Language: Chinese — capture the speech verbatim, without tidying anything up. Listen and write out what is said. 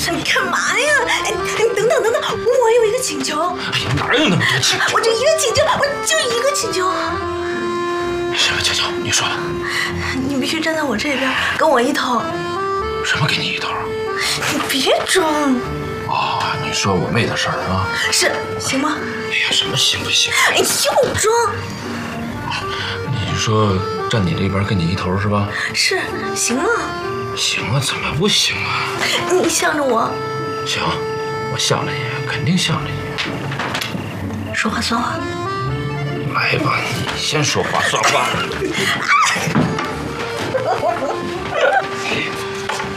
你干嘛呀？哎，等等等等，我有一个请求。 哎呀，哪有那么多请求？ 我这一个请求，我就一个请求。 什么请求？你说。 你必须站在我这边，跟我一头。 什么给你一头？ 你别装。 哦，你说我妹的事儿啊？ 是，行吗？ 哎呀，什么行不行？ 哎，就装。 你说站你这边跟你一头是吧？ 是，行吗？ 行啊，怎么不行啊？ 你向着我。 行，我向着你，肯定向着你。 说话算话。 来吧，你先说话算话。